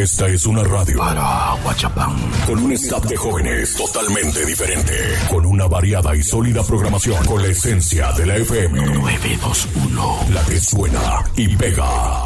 Esta es una radio para Aguachapán, con un staff de jóvenes totalmente diferente, con una variada y sólida programación, con la esencia de la FM 921, la que suena y pega.